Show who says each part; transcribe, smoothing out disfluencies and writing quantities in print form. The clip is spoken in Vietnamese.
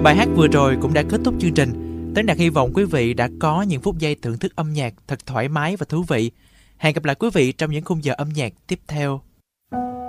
Speaker 1: Bài hát vừa rồi cũng đã kết thúc chương trình. Tấn Đạt hy vọng quý vị đã có những phút giây thưởng thức âm nhạc thật thoải mái và thú vị. Hẹn gặp lại quý vị trong những khung giờ âm nhạc tiếp theo.